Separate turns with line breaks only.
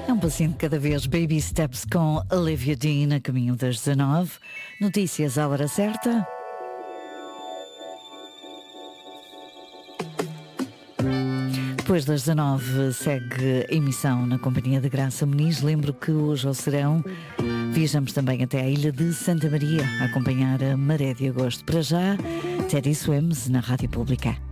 É um passinho de cada vez. Baby Steps com Olivia Dean a caminho das 19. Notícias à hora certa. Depois das 19 segue a emissão na companhia de Graça Muniz. Lembro que hoje ao Serão viajamos também até à ilha de Santa Maria a acompanhar a Maré de Agosto. Para já, Teddy Swims na Rádio Pública.